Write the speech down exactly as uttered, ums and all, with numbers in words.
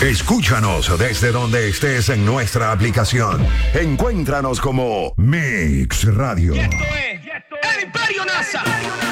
Escúchanos desde donde estés en nuestra aplicación. Encuéntranos como Mix Radio. Y esto es el Imperio NASA.